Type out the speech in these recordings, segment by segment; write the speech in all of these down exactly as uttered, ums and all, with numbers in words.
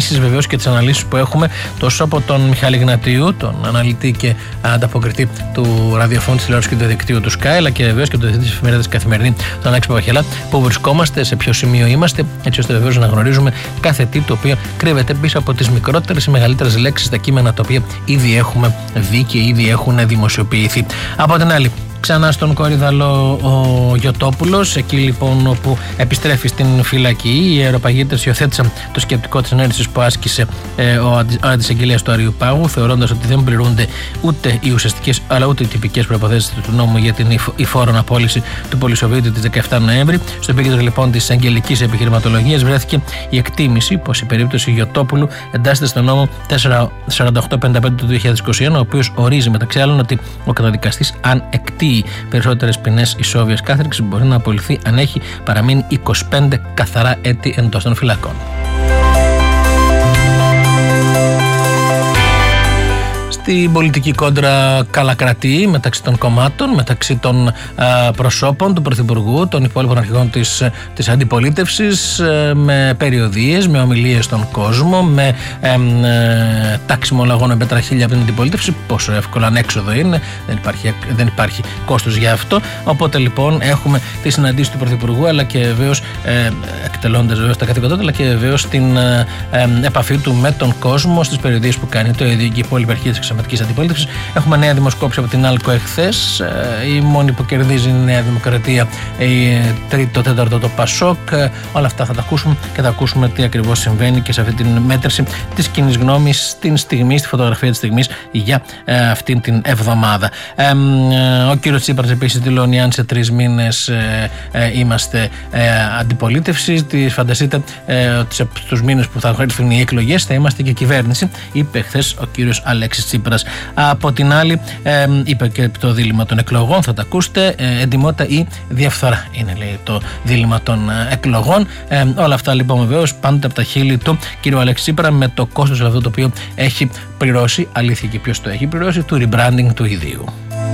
εκτιμήσεις βεβαίως και τις αναλύσεις που έχουμε τόσο από τον Μιχάλη Γνατίου, τον αναλυτή και ανταποκριτή του ραδιοφώνου, της τηλεόρασης και του διαδικτύου του Sky, αλλά και βεβαίως και του διευθυντή της εφημερίδας Καθημερινή, τον Άλεξη Παπαχελά, που βρισκόμαστε, σε ποιο σημείο είμαστε, έτσι ώστε βεβαίως να γνωρίζουμε κάθε τι το οποίο κρύβεται πίσω από τις μικρότερες ή μεγαλύτερες λέξεις στα κείμενα τα οποία ήδη έχουμε δει και ήδη έχουν δημοσιοποιηθεί. Από την άλλη, ξανά στον Κορύδαλο ο Γιωτόπουλος, εκεί λοιπόν όπου επιστρέφει στην φυλακή. Οι αεροπαγίτες υιοθέτησαν το σκεπτικό της ενέργειας που άσκησε ε, ο, αντι, ο αντισαγγελέας του Αριού Πάγου, θεωρώντας ότι δεν πληρούνται ούτε οι ουσιαστικές αλλά ούτε οι τυπικές προϋποθέσεις του νόμου για την υφόρον απόλυση του Πολυσοβίτη της δεκαεφτά Νοέμβρη. Στο επίκεντρο λοιπόν της αγγελικής επιχειρηματολογίας βρέθηκε η εκτίμηση πως η περίπτωση Γιωτόπουλου εντάσσεται στο νόμο τετρακόσια σαράντα οκτώ πενήντα πέντε του δύο χιλιάδες είκοσι ένα, ο οποίος ορίζει μεταξύ άλλων ότι ο καταδικαστής, αν εκτείει περισσότερες ποινές ισόβιας κάθριξης, μπορεί να απολυθεί αν έχει παραμείνει είκοσι πέντε καθαρά έτη εντός των φυλακών. Στην πολιτική κόντρα καλακρατεί μεταξύ των κομμάτων, μεταξύ των α, προσώπων του Πρωθυπουργού, των υπόλοιπων αρχηγών της, της αντιπολίτευσης, ε, με περιοδίες, με ομιλίες στον κόσμο, με ε, ε, τάξιμο λαγών με πετραχίλια από την αντιπολίτευση. Πόσο εύκολο ανέξοδο είναι, δεν υπάρχει, δεν υπάρχει κόστος για αυτό. Οπότε λοιπόν έχουμε τη συναντήση του Πρωθυπουργού, αλλά και βεβαίως ε, εκτελώντας βεβαίως τα καθήκοντά του, αλλά και βεβαίως την ε, ε, επαφή του με τον κόσμο στις περιοδίες που κάνει. Το ίδιο και η υπόλοιπη αρχή της εξωματικής αντιπολίτευσης. Έχουμε νέα δημοσκόπηση από την Άλκο εχθές. Η μόνη που κερδίζει είναι η Νέα Δημοκρατία, η τρίτο, τέταρτο το Πασόκ. Όλα αυτά θα τα ακούσουμε και θα ακούσουμε τι ακριβώς συμβαίνει και σε αυτή την μέτρηση της κοινής γνώμης στην στιγμή, στη φωτογραφία της στιγμής για ε, αυτήν την εβδομάδα. Ε, ε, ο κύριος Τσίπρας επίσης δηλώνει: αν σε τρεις μήνες ε, ε, είμαστε ε, αντιπολίτευση, τι φανταστείτε ε, ότι στους μήνες που θα έρθουν οι εκλογές θα είμαστε και κυβέρνηση, είπε χθες ο κύριος Αλέξης Τσίπρας. Από την άλλη, ε, είπε και το δίλημμα των εκλογών, θα τα ακούσετε. Ε, εντιμότητα ή διαφθορά είναι, λέει, το δίλημμα των ε, εκλογών. Ε, όλα αυτά λοιπόν βεβαίως πάντοτε από τα χείλη του κύριου Αλέξη Τσίπρα, με το κόστος αυτό το οποίο έχει πληρώσει, αλήθεια και ποιος το έχει πληρώσει, του rebranding του ιδίου.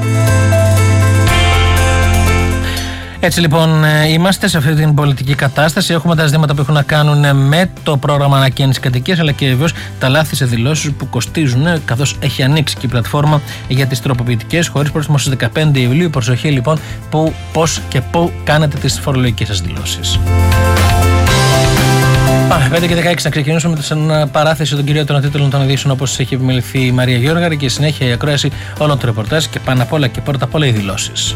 Έτσι λοιπόν είμαστε σε αυτή την πολιτική κατάσταση. Έχουμε τα ζητήματα που έχουν να κάνουν με το πρόγραμμα ανακαίνησης κατοικίας, αλλά και βεβαίως τα λάθη σε δηλώσεις που κοστίζουν, καθώς έχει ανοίξει και η πλατφόρμα για τις τροποποιητικές χωρίς πρόστιμο στις δεκαπέντε Ιουλίου. Προσοχή λοιπόν που, πώς και πού κάνετε τις φορολογικές σας δηλώσεις. Πάμε πέντε και δεκαέξι να ξεκινήσουμε με την παράθεση των κυριότερων τίτλων των ειδήσεων, όπως έχει επιμεληθεί η Μαρία Γιώργαρη, και συνέχεια η ακρόαση όλων των ρεπορτάζ και πάνω απ' όλα και πρώτα απ' όλα οι δηλώσεις.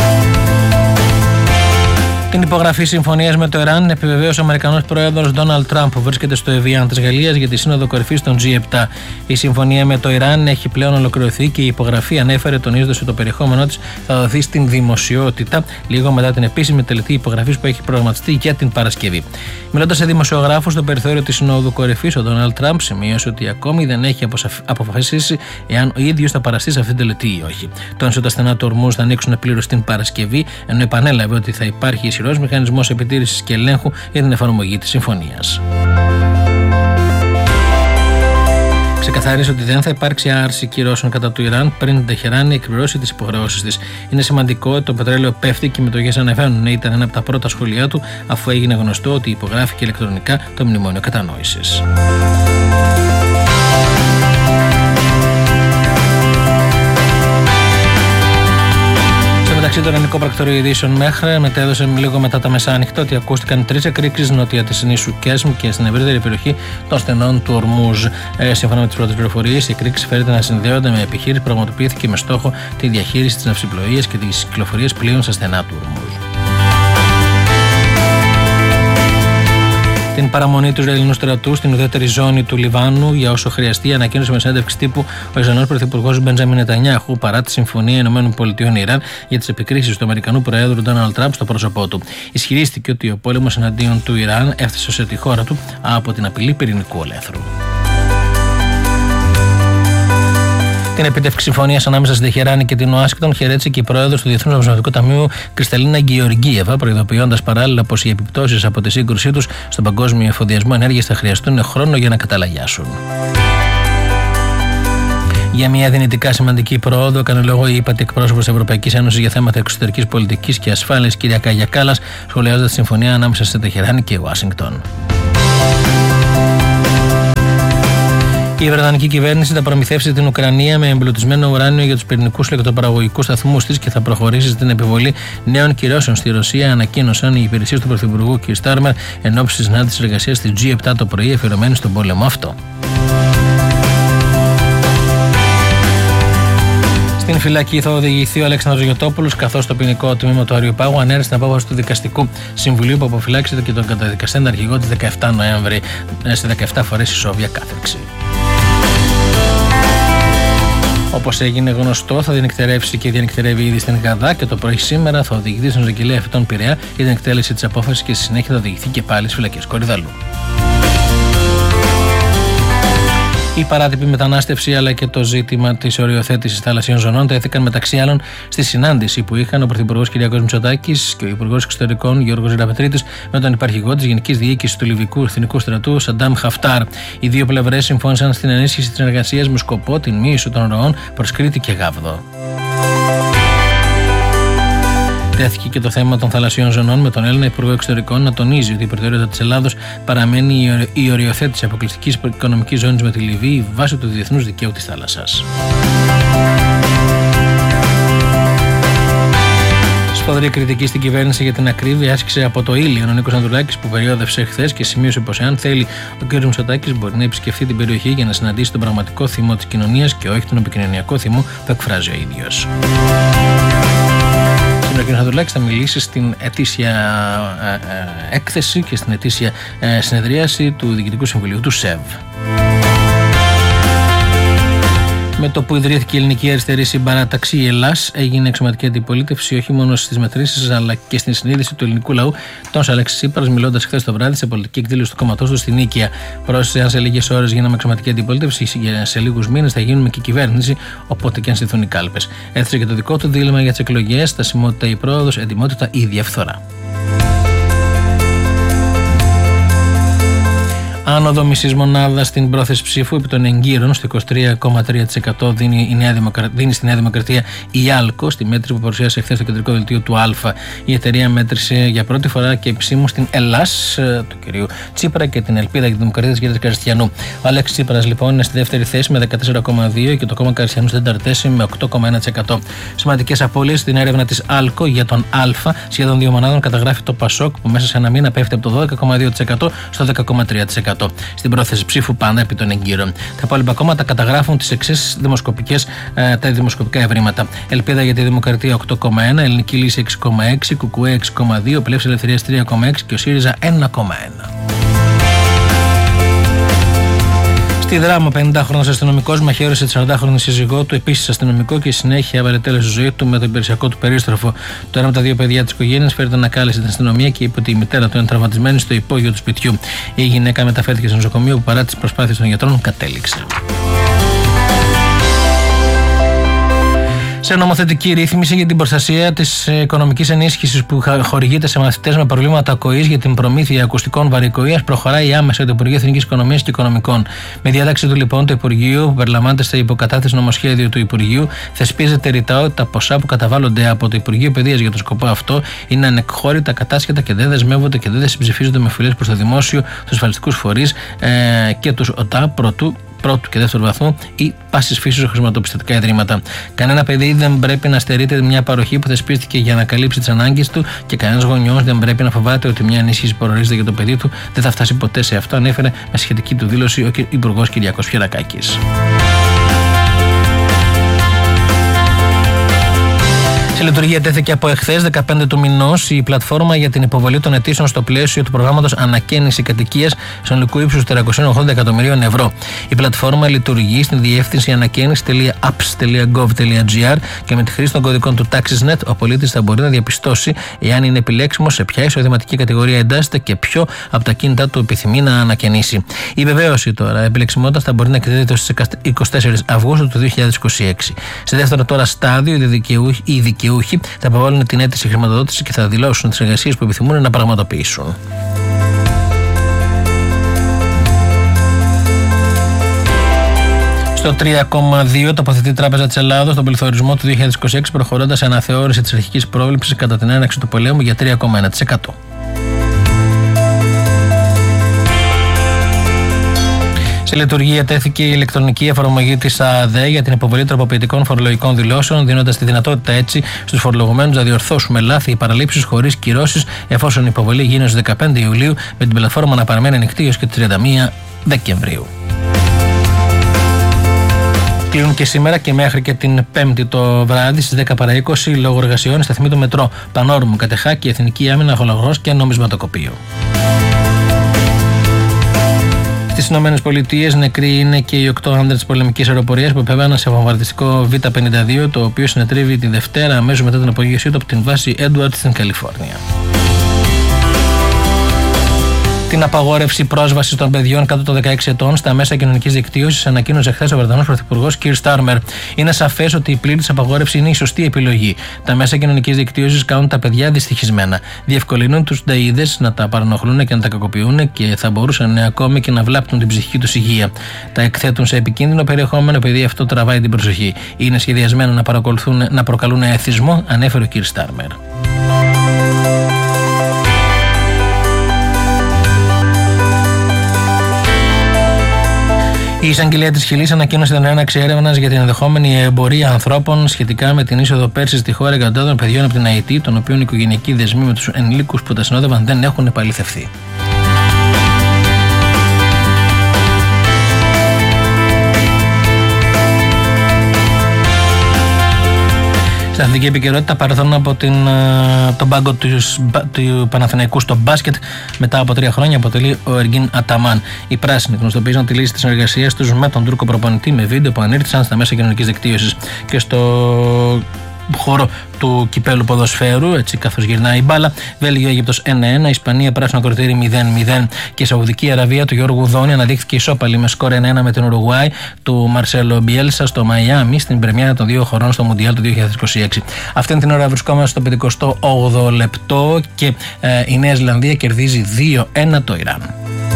Την υπογραφή συμφωνίας με το Ιράν επιβεβαίωσε ο Αμερικανός πρόεδρος Ντόναλντ Τραμπ, που βρίσκεται στο Εβιάν της Γαλλίας για τη Σύνοδο Κορυφής των τζι επτά. Η συμφωνία με το Ιράν έχει πλέον ολοκληρωθεί και η υπογραφή, ανέφερε, τονίζοντας ότι το περιεχόμενό της θα δοθεί στην δημοσιότητα λίγο μετά την επίσημη τελετή υπογραφής που έχει προγραμματιστεί για την Παρασκευή. Μιλώντας σε δημοσιογράφους στο περιθώριο της Συνόδου Κορυφής, ο Ντόναλντ Τραμπ σημείωσε ότι ακόμη δεν έχει αποφασίσει εάν ο ίδιος θα παραστεί σε αυτή την τελετή ή όχι. Τόνισε ότι τα στενά του Ορμούζ θα ανοίξουν πλήρως την Παρασκευή, ενώ επανέλαβε ότι θα υπάρχει ισχυρός μηχανισμός επιτήρησης και ελέγχου για την εφαρμογή της συμφωνίας. Ξεκαθάρισε ότι δεν θα υπάρξει άρση κυρώσεων κατά του Ιράν πριν την Τεχεράνη εκπληρώσει τις υποχρεώσεις της. Είναι σημαντικό ότι το πετρέλαιο πέφτει και οι μετοχές ανεβαίνουν. Ήταν ένα από τα πρώτα σχόλιά του, αφού έγινε γνωστό ότι υπογράφηκε ηλεκτρονικά το Μνημόνιο Κατανόησης. Μεταξύ των ελληνικών πρακτορείων ειδήσεων μέχρι μετέδωσε λίγο μετά τα μεσάνυχτα ότι ακούστηκαν τρεις εκρήξεις νότια της νήσου Κέσμ και στην ευρύτερη περιοχή των στενών του Ορμούζ. Ε, σύμφωνα με τις πρώτες πληροφορίες, η εκρήξη φέρεται να συνδέονται με επιχείρηση που πραγματοποιήθηκε με στόχο τη διαχείριση της ναυσιπλοείας και της κυκλοφορίας πλοίων στα στενά του Ορμούζ. Την παραμονή του Ισραηλινού στρατού στην ουδέτερη ζώνη του Λιβάνου για όσο χρειαστεί, ανακοίνωσε με συνέντευξη τύπου ο Ισραηλινός Πρωθυπουργός Μπεντζάμιν Νετανιάχου, παρά τη Συμφωνία ΗΠΑ-Ιράν για τις επικρίσεις του Αμερικανού Προέδρου Ντόναλντ Τραμπ στο πρόσωπό του. Ισχυρίστηκε ότι ο πόλεμος εναντίον του Ιράν έφτασε σε τη χώρα του από την απειλή πυρηνικού ολέθρου. Την επίτευξη συμφωνίας ανάμεσα στη Τεχεράνη και την Ουάσιγκτον χαιρέτησε και η πρόεδρος του Διεθνούς Νομισματικού Ταμείου Κρυσταλίνα Γεωργίεβα, προειδοποιώντας παράλληλα πως οι επιπτώσεις από τη σύγκρουσή τους στον παγκόσμιο εφοδιασμό ενέργειας θα χρειαστούν χρόνο για να καταλαγιάσουν. Για μια δυνητικά σημαντική πρόοδο έκανε λόγο η ύπατη εκπρόσωπος της Ευρωπαϊκής Ένωσης για θέματα εξωτερικής πολιτικής και ασφάλειας, κυρία Κάγια Η βρετανική κυβέρνηση θα προμηθεύσει την Ουκρανία με εμπλουτισμένο ουράνιο για τους πυρηνικούς ηλεκτροπαραγωγικούς σταθμούς της και θα προχωρήσει στην επιβολή νέων κυρώσεων στη Ρωσία, ανακοίνωσαν οι υπηρεσίες του Πρωθυπουργού κ. Στάρμερ εν ώψη της συνάντησης εργασίας της τζι επτά το πρωί αφιερωμένη στον πόλεμο αυτό. Στην φυλακή θα οδηγηθεί ο Αλέξανδρος Γιωτόπουλος, καθώς το ποινικό τμήμα του Αριοπάγου ανέρεσε την απόφαση του Δικαστικού Συμβουλίου που αποφυλάξεται και τον καταδικαστέντα αρχηγό της δεκαεφτά Νοέμβρη σε δεκαεφτά φορές ισόβια κάθριξη. Όπως έγινε γνωστό, θα διενυκτερεύσει και διενυκτερεύει ήδη στην Γαδά και το πρωί σήμερα θα οδηγηθεί στην Εισαγγελέα Φυτών Πειραιά για την εκτέλεση της απόφασης και στη συνέχεια θα οδηγηθεί και πάλι στις φυλακές Κορυδαλού. Η παράτυπη μετανάστευση αλλά και το ζήτημα της οριοθέτησης θαλασσίων ζωνών τέθηκαν μεταξύ άλλων στη συνάντηση που είχαν ο Πρωθυπουργός Κυριάκος Μητσοτάκης και ο Υπουργός Εξωτερικών Γιώργος Ζηραπετρίτης με τον υπαρχηγό της Γενικής Διοίκησης του Λιβικού Εθνικού Στρατού Σαντάμ Χαφτάρ. Οι δύο πλευρές συμφώνησαν στην ενίσχυση της συνεργασίας με σκοπό την μείωση των ροών προς Κρήτη και Γάβδο. Τέθηκε και το θέμα των θαλασσίων ζωνών με τον Έλληνα Υπουργό Εξωτερικών να τονίζει ότι η προτεραιότητα της Ελλάδος παραμένει η οριοθέτηση αποκλειστικής οικονομικής ζώνης με τη Λιβύη βάσει του διεθνούς δικαίου της θάλασσας. Σφοδρή κριτική στην κυβέρνηση για την ακρίβεια άσκησε από το Ήλιον ο Νίκος Ανδρουλάκης που περιόδευσε χθες και σημείωσε πως εάν θέλει ο κ. Μητσοτάκης μπορεί να επισκεφθεί την περιοχή για να συναντήσει τον πραγματικό θυμό της κοινωνίας και όχι τον επικοινωνιακό θυμό που εκφράζει ο ίδιος. Ο κ. Ανδρουλάκης θα μιλήσει στην ετήσια ε, ε, έκθεση και στην ετήσια ε, συνεδρίαση του Διοικητικού Συμβουλίου του ΣΕΒ. Με το που ιδρύθηκε η Ελληνική Αριστερή Συμπαράταξη, η Ελλάς έγινε εξωματική αντιπολίτευση όχι μόνο στις μετρήσεις αλλά και στην συνείδηση του ελληνικού λαού. Τόνισε ο Αλέξης Τσίπρας, μιλώντας χθες το βράδυ σε πολιτική εκδήλωση του κόμματός του στην Νίκαια. Πρόσθεσε: αν σε λίγες ώρες γίναμε εξωματική αντιπολίτευση, σε λίγους μήνες θα γίνουμε και κυβέρνηση, οπότε και αν στηθούν οι κάλπες. Έθεσε και το δικό του δίλημμα για τις εκλογές: στασιμότητα ή πρόοδος, ετοιμότητα ή διαφθορά. Άνοδο μισής μονάδα στην πρόθεση ψήφου επί των εγκύρων στο είκοσι τρία κόμμα τρία τοις εκατό δίνει, η Νέα Δημοκρα... δίνει στη Νέα Δημοκρατία η Άλκο στη μέτρηση που παρουσίασε χθες στο κεντρικό δελτίο του Α. Η εταιρεία μέτρησε για πρώτη φορά και επισήμως την Ελλάς του κ. Τσίπρα και την Ελπίδα για τη Δημοκρατία της κ. Καριστιανού. Ο Αλέξης Τσίπρας λοιπόν είναι στη δεύτερη θέση με δεκατέσσερα κόμμα δύο και το κόμμα Καριστιανού στην τέταρτη θέση με οκτώ κόμμα ένα τοις εκατό. Σημαντικές απώλειες στην έρευνα της Άλκο για τον Α σχεδόν δύο μονάδων καταγράφει το Πασόκ που μέσα σε ένα μήνα πέφτει από το δώδεκα κόμμα δύο τοις εκατό στο δέκα κόμμα τρία τοις εκατό. Στην πρόθεση ψήφου πάντα επί των εγκύρων. Τα υπόλοιπα κόμματα καταγράφουν τις εξής δημοσκοπικές, ε, τα δημοσκοπικά ευρήματα. Ελπίδα για τη Δημοκρατία οκτώ κόμμα ένα, Ελληνική Λύση έξι κόμμα έξι, Κουκουέ έξι κόμμα δύο, Πλεύση Ελευθερίας τρία κόμμα έξι και ο ΣΥΡΙΖΑ ένα κόμμα ένα. Στη Δράμα, πενηντάχρονος αστυνομικός μαχαίρωσε τη σαραντάχρονη σύζυγό του, επίσης αστυνομικό, και συνέχεια παρετέλεσε τη ζωή του με το υπηρεσιακό του περίστροφο. Το ένα από τα δύο παιδιά της οικογένειας φέρεται να κάλεσε την αστυνομία και είπε ότι η μητέρα του είναι τραυματισμένη στο υπόγειο του σπιτιού. Η γυναίκα μεταφέρθηκε στο νοσοκομείο που παρά τις προσπάθειες των γιατρών κατέληξε. Σε νομοθετική ρύθμιση για την προστασία της οικονομικής ενίσχυσης που χορηγείται σε μαθητές με προβλήματα ακοής για την προμήθεια ακουστικών βαρικοείας προχωράει άμεσα το Υπουργείο Εθνικής Οικονομίας και Οικονομικών. Με διάταξη του λοιπόν του Υπουργείου, που περιλαμβάνεται στο υποκατάθεση νομοσχέδιο του Υπουργείου, θεσπίζεται ρητά ότι τα ποσά που καταβάλλονται από το Υπουργείο Παιδείας για το σκοπό αυτό είναι ανεκχώρητα, κατάσχετα και δεν δεσμεύονται και δεν συμψηφίζονται με οφειλές προς το δημόσιο, τους ασφαλιστικούς φορείς ε, και τους ΟΤΑ πρωτού. Πρώτου και δεύτερου βαθμού ή πάσης φύσης χρηματοπιστωτικά ιδρύματα. Κανένα παιδί δεν πρέπει να στερείται μια παροχή που θεσπίστηκε για να καλύψει τις ανάγκες του και κανένας γονιός δεν πρέπει να φοβάται ότι μια ενίσχυση που προορίζεται για το παιδί του δεν θα φτάσει ποτέ σε αυτό, ανέφερε με σχετική του δήλωση ο Υπουργός Κυριάκος Πιερακάκης. Σε λειτουργία τέθηκε από εχθές, δεκαπέντε του μηνός, η πλατφόρμα για την υποβολή των αιτήσεων στο πλαίσιο του προγράμματος Ανακαίνιση Κατοικίας συνολικού ύψους τριακόσια ογδόντα εκατομμυρίων ευρώ. Η πλατφόρμα λειτουργεί στην διεύθυνση ανακαίνιση τελεία apps τελεία gov τελεία gr και με τη χρήση των κωδικών του TaxisNet ο πολίτης θα μπορεί να διαπιστώσει εάν είναι επιλέξιμος, σε ποια εισοδηματική κατηγορία εντάσσεται και ποιο από τα κίνητά του επιθυμεί να ανακαινήσει. Η βεβαίωση τώρα επιλεξιμότητας θα μπορεί να εκδίδεται στις εικοστή τέταρτη Αυγούστου του δύο χιλιάδες είκοσι έξι. Σε δεύτερο τώρα στάδιο, οι δικαιούχοι, οι δικαιούχοι θα αποβάλουν την αίτηση χρηματοδότηση και θα δηλώσουν τις εργασίες που επιθυμούν να πραγματοποιήσουν. Στο τρία κόμμα δύο τοποθετεί η Τράπεζα της Ελλάδος τον πληθωρισμό του δύο χιλιάδες είκοσι έξι, προχωρώντας σε αναθεώρηση της αρχικής πρόβλεψης κατά την έναρξη του πολέμου για τρία κόμμα ένα τοις εκατό. Σε λειτουργία τέθηκε η ηλεκτρονική εφαρμογή της ΑΔΕ για την υποβολή τροποποιητικών φορολογικών δηλώσεων, δίνοντας τη δυνατότητα έτσι στους φορολογουμένους να διορθώσουμε λάθη ή παραλήψεις χωρίς κυρώσεις, εφόσον η υποβολή γίνει στις δεκαπέντε Ιουλίου, με την πλατφόρμα να παραμένει ανοιχτή έως και τις τριάντα μία Δεκεμβρίου. Κλείνουν και σήμερα και μέχρι και την Πέμπτη το βράδυ στις δέκα παρά είκοσι λόγω εργασιών σταθμοί του μετρό Πανόρμου, Κατεχάκη, Εθνική Άμυνα, Χολαγρός και Νομισματοκοπείο. Στις ΗΠΑ νεκροί είναι και οι οκτώ άνδρες της πολεμικής αεροπορίας που επέβαιναν σε βομβαρδιστικό Β πενήντα δύο, το οποίο συνετρίβει τη Δευτέρα αμέσως μετά την απογείωσή του από την βάση Έντουαρτ στην Καλιφόρνια. Την απαγόρευση πρόσβασης των παιδιών κάτω των δεκαέξι ετών στα μέσα κοινωνικής δικτύωσης ανακοίνωσε χθες ο Βρετανός Πρωθυπουργός Κίρ Στάρμερ. Είναι σαφές ότι η πλήρης απαγόρευση είναι η σωστή επιλογή. Τα μέσα κοινωνικής δικτύωσης κάνουν τα παιδιά δυστυχισμένα. Διευκολύνουν τους νταΐδες να τα παρανοχλούν και να τα κακοποιούν και θα μπορούσαν ακόμη και να βλάπτουν την ψυχική τους υγεία. Τα εκθέτουν σε επικίνδυνο περιεχόμενο επειδή αυτό τραβάει την προσοχή. Είναι σχεδιασμένα να, παρακολουθούν, να προκαλούν εθισμό, ανέφερε ο Κίρ Στάρμερ. Η εισαγγελία της Χιλής ανακοίνωσε την έναρξη έρευνας για την ενδεχόμενη εμπορία ανθρώπων σχετικά με την είσοδο πέρσι στη χώρα εκατοντάδων παιδιών από την Αϊτή, των οποίων οι οικογενειακοί δεσμοί με τους ενηλίκους που τα συνόδευαν δεν έχουν επαληθευθεί. Στην αθλητική επικαιρότητα, παρελθόν από την, τον πάγκο του, του Παναθηναϊκού στο μπάσκετ, μετά από τρία χρόνια αποτελεί ο Εργίν Αταμάν. Οι πράσινοι γνωστοποίησαν τη λύση της συνεργασίας τους με τον Τούρκο προπονητή με βίντεο που ανήρθησαν στα μέσα κοινωνικής δικτύωσης. Και στο χώρο του κυπέλου ποδοσφαίρου, έτσι καθώς γυρνάει η μπάλα, Βέλγιο-Αίγυπτος ένα ένα, Ισπανία πράσινο κορτήρι μηδέν μηδέν και η Σαουδική Αραβία του Γιώργου Δόνη αναδείχθηκε ισόπαλη με σκορ ένα ένα με την Ουρουγουάη του Μαρσέλο Μπιέλσα στο Μαϊάμι στην πρεμιέρα των δύο χωρών στο Μουντιάλ του δύο χιλιάδες είκοσι έξι. Αυτή την ώρα βρισκόμαστε στο πενηκοστό όγδοο λεπτό και ε, η Νέα Ζηλανδία κερδίζει δύο ένα το Ιράν.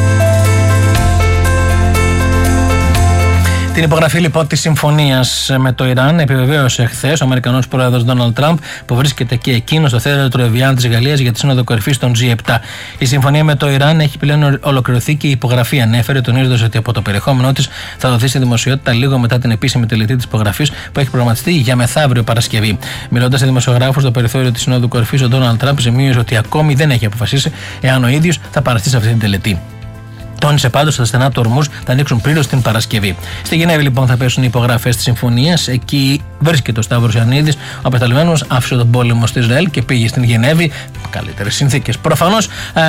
Την υπογραφή λοιπόν της συμφωνίας με το Ιράν επιβεβαίωσε χθες ο Αμερικανός πρόεδρος Ντόναλντ Τραμπ, που βρίσκεται και εκείνο στο θέατρο Εβιάν της Γαλλίας για τη Σύνοδο Κορυφής των τζι επτά. Η συμφωνία με το Ιράν έχει πλέον ολοκληρωθεί και η υπογραφή ανέφερε, τονίζοντας ότι από το περιεχόμενό της θα δοθεί στη δημοσιότητα λίγο μετά την επίσημη τελετή της υπογραφής που έχει προγραμματιστεί για μεθαύριο Παρασκευή. Μιλώντας σε δημοσιογράφους στο περιθώριο της Συνόδου Κορυφής, ο Ντόναλντ Τραμπ σημείωσε ότι ακόμη δεν έχει αποφασίσει εάν ο ίδιος θα παραστεί σε αυτή την τελετή. Τόνισε πάντως τα στενά του Ορμούζ θα ανοίξουν πλήρως την Παρασκευή. Στη Γενέβη λοιπόν θα πέσουν οι υπογραφές της συμφωνίας. Εκεί βρίσκεται ο Σταύρος Ιωαννίδης. Ο απεσταλμένος άφησε τον πόλεμο στο Ισραήλ και πήγε στην Γενέβη. Καλύτερες συνθήκες προφανώς.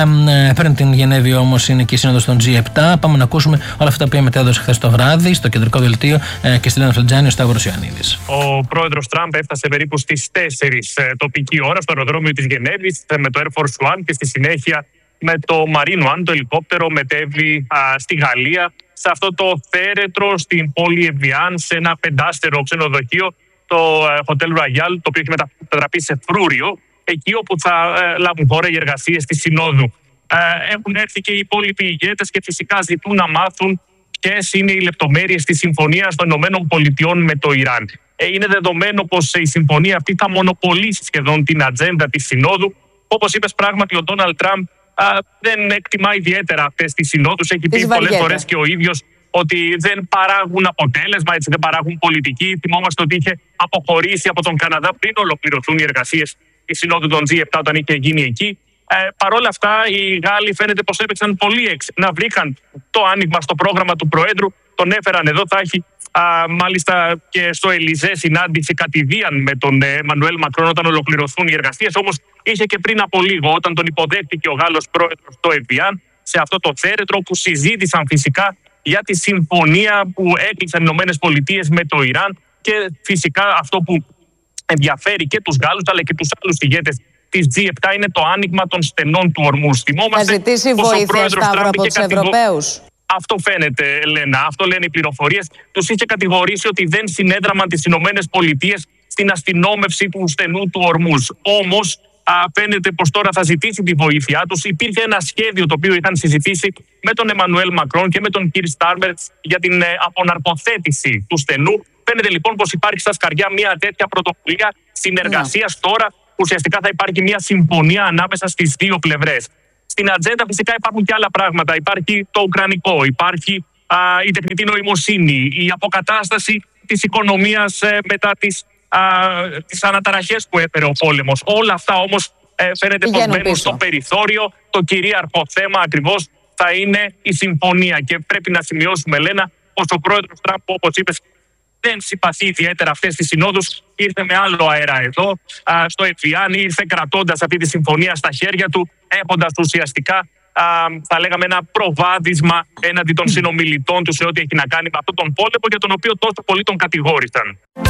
Ε, πριν την Γενέβη όμως είναι και η σύνοδος των τζι επτά. Πάμε να ακούσουμε όλα αυτά που μετέδωσε χθες το βράδυ στο κεντρικό δελτίο ε, και στη Λένα Φλετζάνη ο Σταύρος Ιωαννίδης. Ο πρόεδρος Τραμπ έφτασε περίπου στις τέσσερις ε, τοπική ώρα στο αεροδρόμιο της Γενέβης με το Air Force One και στη συνέχεια με το Marine One, το ελικόπτερο, μετέβη α, στη Γαλλία, σε αυτό το θέρετρο στην πόλη Εβιάν, σε ένα πεντάστερο ξενοδοχείο, το ε, Hotel Royal, το οποίο έχει μετατραπεί σε φρούριο, εκεί όπου θα ε, λάβουν χώρα οι εργασίες της Συνόδου. Ε, έχουν έρθει και οι υπόλοιποι ηγέτες και φυσικά ζητούν να μάθουν ποιες είναι οι λεπτομέρειες της συμφωνίας των ΗΠΑ με το Ιράν. Ε, είναι δεδομένο πως η συμφωνία αυτή θα μονοπολίσει σχεδόν την ατζέντα της Συνόδου. Όπως είπες, πράγματι ο Ντόναλντ Τραμπ Α, δεν εκτιμά ιδιαίτερα αυτές τις συνόδους. Έχει πει πολλές φορές και ο ίδιος ότι δεν παράγουν αποτέλεσμα, έτσι, δεν παράγουν πολιτική. Θυμόμαστε ότι είχε αποχωρήσει από τον Καναδά πριν ολοκληρωθούν οι εργασίες της συνόδου των τζι επτά όταν είχε γίνει εκεί. Ε, Παρ' όλα αυτά, οι Γάλλοι φαίνεται πως έπαιξαν πολύ έξυπνα. Βρήκαν το άνοιγμα στο πρόγραμμα του Προέδρου, τον έφεραν εδώ. Θα έχει α, μάλιστα και στο Ελιζέ συνάντηση κατηδίαν με τον Εμμανουέλ Μακρόν όταν ολοκληρωθούν οι εργασίες. Όμως είχε και πριν από λίγο, όταν τον υποδέχτηκε ο Γάλλος πρόεδρος στο Εβιάν, σε αυτό το θέρετρο που συζήτησαν φυσικά για τη συμφωνία που έκλεισαν οι ΗΠΑ με το Ιράν και φυσικά αυτό που ενδιαφέρει και τους Γάλλους αλλά και τους άλλους ηγέτες της τζι επτά είναι το άνοιγμα των στενών του Ορμούζ. Θα ζητήσει βοήθεια, Σταύρο, από τους Ευρωπαίους. Αυτό φαίνεται, Λένα, αυτό λένε οι πληροφορίες. Τους είχε κατηγορήσει ότι δεν συνέδραμαν τις ΗΠΑ στην αστυνόμευση του στενού του Ορμούζ. Όμως, Α, φαίνεται πως τώρα θα ζητήσει τη βοήθειά τους. Υπήρχε ένα σχέδιο το οποίο είχαν συζητήσει με τον Εμμανουέλ Μακρόν και με τον Κίρ Στάρμερ για την ε, αποναρκοθέτηση του στενού. Φαίνεται λοιπόν πως υπάρχει στα σκαριά μια τέτοια πρωτοβουλία συνεργασίας yeah. τώρα, που ουσιαστικά θα υπάρχει μια συμφωνία ανάμεσα στις δύο πλευρές. Στην ατζέντα φυσικά υπάρχουν και άλλα πράγματα. Υπάρχει το ουκρανικό, υπάρχει α, α, η τεχνητή νοημοσύνη, η αποκατάσταση της οικονομίας ε, μετά τις, α, τις αναταραχές που έφερε ο πόλεμος. Όλα αυτά όμως ε, φαίνεται πως μπαίνουν στο περιθώριο. Το κυρίαρχο θέμα ακριβώς θα είναι η συμφωνία. Και πρέπει να σημειώσουμε, Ελένα, πως ο πρόεδρος Τραμπ, όπως είπες, δεν συμπαθεί ιδιαίτερα αυτές τις συνόδους. Ήρθε με άλλο αέρα εδώ, α, στο Εβιάν, ήρθε κρατώντας αυτή τη συμφωνία στα χέρια του, έχοντας ουσιαστικά, α, θα λέγαμε, ένα προβάδισμα έναντι των συνομιλητών του σε ό,τι έχει να κάνει με αυτόν τον πόλεμο για τον οποίο τόσο πολλοί τον κατηγόρησαν.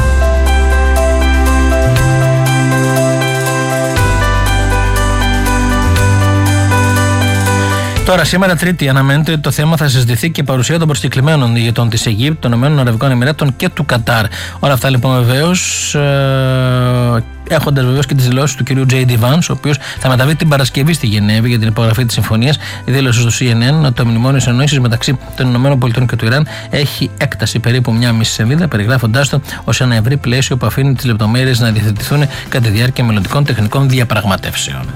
Τώρα, σήμερα Τρίτη, αναμένεται ότι το θέμα θα συζητηθεί και παρουσία των προσκεκλημένων ηγετών της Αιγύπτου, των Ηνωμένων Αραβικών Εμιράτων και του Κατάρ. Όλα αυτά λοιπόν βεβαίως, ε, έχοντας βεβαίως και τις δηλώσεις του κυρίου Τζέι Ντι Vance, ο οποίος θα μεταβεί την Παρασκευή στη Γενέβη για την υπογραφή της συμφωνίας. Η δήλωση στο Σι Εν Εν ότι το μνημόνιο συνεννόησης μεταξύ των Ηνωμένων Πολιτειών και του Ιράν έχει έκταση περίπου μια μισή σελίδα, περιγράφοντάς το ως ένα ευρύ πλαίσιο που αφήνει τις λεπτομέρειες να διαθετηθούν κατά τη διάρκεια μελλοντικών τεχνικών διαπραγματεύσεων.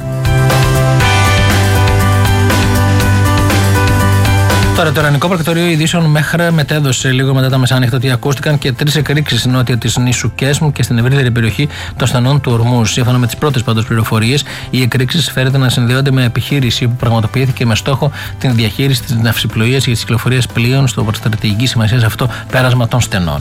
Τώρα, το Ιρανικό Πρακτορείο Ειδήσεων μέχρι μετέδωσε λίγο μετά τα μεσάνυχτα ότι ακούστηκαν και τρεις εκρήξεις νότια της νήσου Κέσμ και στην ευρύτερη περιοχή των στενών του Ορμούζ. Σύμφωνα με τις πρώτες πάντως πληροφορίες, οι εκρήξεις φέρεται να συνδέονται με επιχείρηση που πραγματοποιήθηκε με στόχο την διαχείριση της ναυσιπλοείας και της κυκλοφορίας πλοίων στο στρατηγική σημασία σε αυτό πέρασμα των στενών.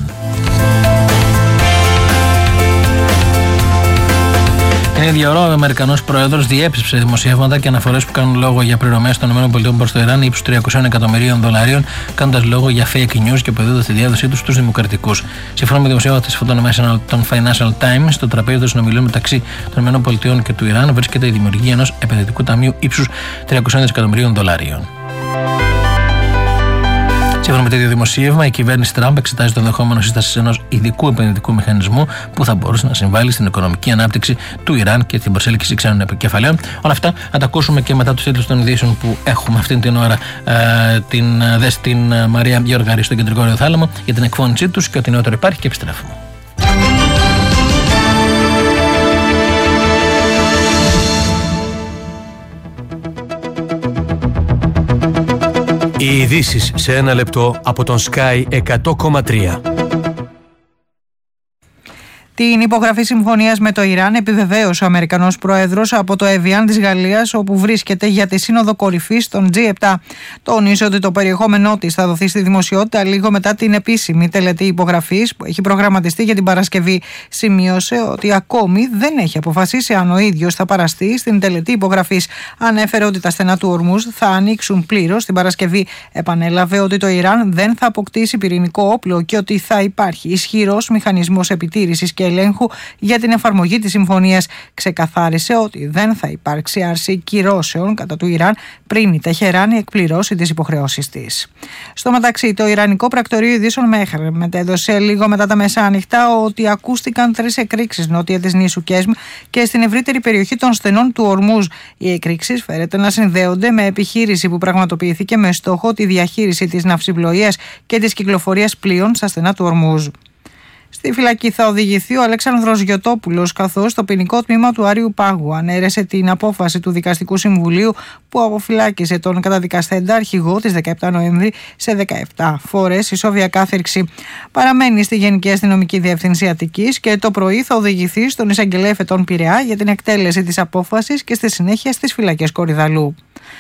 Την ίδια ώρα, ο Αμερικανός Πρόεδρος διέψευσε δημοσιεύματα και αναφορές που κάνουν λόγο για πληρωμές των ΗΠΑ προς το Ιράν ύψους τριακόσια εκατομμυρίων δολαρίων, κάνοντας λόγο για fake news και αποδίδοντας τη διάδοσή τους στους δημοκρατικούς. Σύμφωνα με δημοσιεύματα των Financial Times, στο τραπέζι των συνομιλίων μεταξύ των ΗΠΑ και του Ιράν βρίσκεται η δημιουργία ενός επενδυτικού ταμείου ύψους τριακόσια εκατομμυρίων δολαρίων. Σύμφωνα με το ίδιο δημοσίευμα, η κυβέρνηση Τραμπ εξετάζει το ενδεχόμενο σύσταση ενός ειδικού επενδυτικού μηχανισμού που θα μπορούσε να συμβάλλει στην οικονομική ανάπτυξη του Ιράν και την προσέλκυση ξένων κεφαλαίων. Όλα αυτά θα τα ακούσουμε και μετά τους τίτλους των ειδήσεων που έχουμε αυτήν την ώρα. Ε, την δε στην Μαρία Γιώργαρη στο Κεντρικό Ραδιοθάλαμο για την εκφώνησή τους και ό,τι νεότερο υπάρχει και επιστρέφουμε. Οι ειδήσεις σε ένα λεπτό από τον Sky εκατό κόμμα τρία. Την υπογραφή συμφωνίας με το Ιράν επιβεβαίωσε ο Αμερικανός Πρόεδρος από το Εβιάν της Γαλλίας, όπου βρίσκεται για τη Σύνοδο Κορυφής των τζι επτά. Τόνισε ότι το περιεχόμενό της θα δοθεί στη δημοσιότητα λίγο μετά την επίσημη τελετή υπογραφής που έχει προγραμματιστεί για την Παρασκευή. Σημείωσε ότι ακόμη δεν έχει αποφασίσει αν ο ίδιος θα παραστεί στην τελετή υπογραφής. Ανέφερε ότι τα στενά του Ορμούζ θα ανοίξουν πλήρως την Παρασκευή. Επανέλαβε ότι το Ιράν δεν θα αποκτήσει πυρηνικό όπλο και ότι θα υπάρχει ισχυρός μηχανισμός επιτήρησης και ελέγχου για την εφαρμογή της συμφωνίας. Ξεκαθάρισε ότι δεν θα υπάρξει άρση κυρώσεων κατά του Ιράν πριν η Τεχεράνη εκπληρώσει τις υποχρεώσεις της. Στο μεταξύ, το Ιρανικό Πρακτορείο Ειδήσεων Μέχερ μετέδωσε λίγο μετά τα μεσάνυχτα ότι ακούστηκαν τρεις εκρήξεις νότια της νήσου Κέσμ και στην ευρύτερη περιοχή των στενών του Ορμούζ. Οι εκρήξεις φέρεται να συνδέονται με επιχείρηση που πραγματοποιήθηκε με στόχο τη διαχείριση της ναυσιπλοείας και της κυκλοφορίας πλοίων στα στενά του Ορμούζ. Στη φυλακή θα οδηγηθεί ο Αλέξανδρος Γιωτόπουλος, καθώς το ποινικό τμήμα του Άριου Πάγου ανέρεσε την απόφαση του Δικαστικού Συμβουλίου που αποφυλάκησε τον καταδικαστέντα αρχηγό της δεκαεπτά Νοέμβρη σε δεκαεπτά φορές ισόβια κάθερξη. Παραμένει στη Γενική Αστυνομική Διεύθυνση Αττικής και το πρωί θα οδηγηθεί στον εισαγγελέα Εφετών Πειραιά για την εκτέλεση της απόφασης και στη συνέχεια στις φυλακές Κορυδαλού.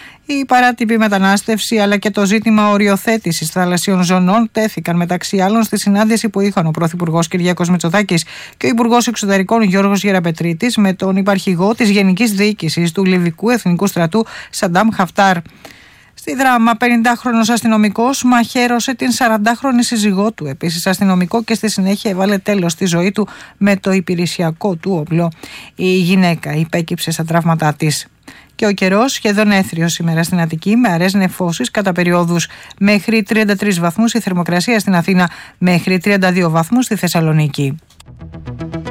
Η παράτυπη μετανάστευση αλλά και το ζήτημα οριοθέτησης θαλασσίων ζωνών τέθηκαν μεταξύ άλλων στη συνάντηση που είχαν ο Πρωθυπουργός Κυριάκος Μητσοτάκης και ο Υπουργός Εξωτερικών Γιώργος Γεραπετρίτης με τον υπαρχηγό της Γενικής Διοίκησης του Λιβικού Εθνικού Στρατού Σαντάμ Χαφτάρ. Στη Δράμα, πενηντάχρονος αστυνομικός μαχαίρωσε την σαραντάχρονη σύζυγό του, επίσης αστυνομικό, και στη συνέχεια έβαλε τέλος στη ζωή του με το υπηρεσιακό του όπλο. Η γυναίκα υπέκυψε στα τραύματά της. Και ο καιρός σχεδόν έθριος σήμερα στην Αττική, με αραιές νεφώσεις κατά περιόδους. Μέχρι τριάντα τρεις βαθμούς η θερμοκρασία στην Αθήνα, μέχρι τριάντα δύο βαθμούς στη Θεσσαλονίκη.